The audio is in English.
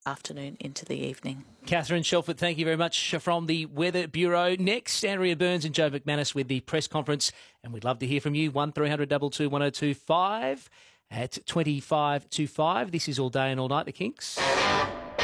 afternoon into the evening. Catherine Shelford, thank you very much from the Weather Bureau. Next, Andrea Burns and Joe McManus with the press conference, and we'd love to hear from you. 1300 22 1025 at 25 to 5. This is All Day and All Night, the Kinks.